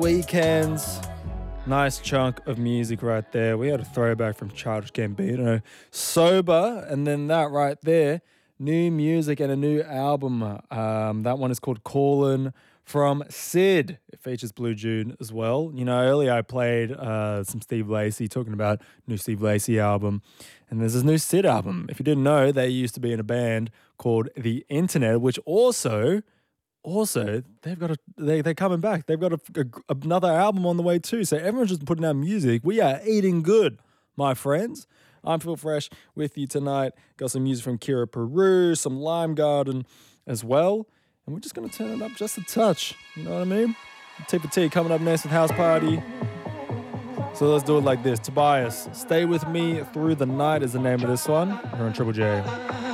Weekends. Nice chunk of music right there. We had a throwback from Childish Gambino, Sober, and then that right there, new music and a new album. That one is called Callin' from Sid. It features Blue June as well. You know, earlier I played some Steve Lacy, talking about new Steve Lacy album, and there's this new Sid album. If you didn't know, they used to be in a band called The Internet, which also they're coming back. They've got another album on the way too. So everyone's just putting out music. We are eating good, my friends. I'm Phil Fresh with you tonight. Got some music from Kira Peru, some Lime Garden as well. And we're just going to turn it up just a touch. You know what I mean? Tip of Tea coming up next with House Party. So let's do it like this. Tobias, Stay With Me Through the Night is the name of this one. Here on Triple J.